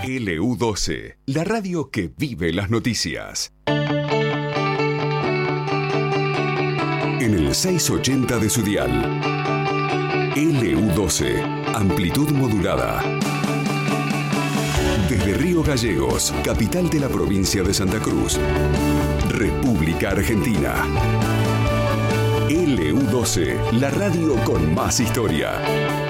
LU12, la radio que vive las noticias. En el 680 de su dial. LU12, amplitud modulada. Desde Río Gallegos, capital de la provincia de Santa Cruz, República Argentina. LU12, la radio con más historia.